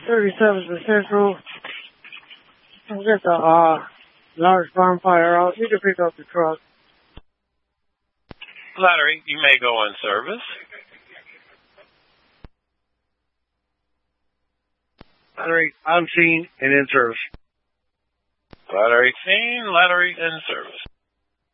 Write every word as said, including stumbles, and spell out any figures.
thirty-seventh to Central. I'll get the uh, large bonfire out. You can pick up the truck. Battery, you may go on service. Battery, unseen and in service. Battery seen, battery in service.